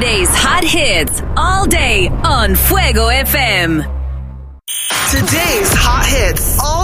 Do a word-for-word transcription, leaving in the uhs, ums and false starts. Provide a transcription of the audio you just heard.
Today's hot hits all day on Fuego F M. Today's hot hits all